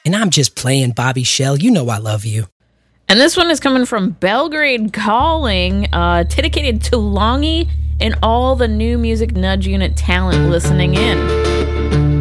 And I'm just playing, Bobby Shell. You know I love you. And this one is coming from Belgrade Calling, dedicated to Longy and all the New Music Nudge Unit talent listening in.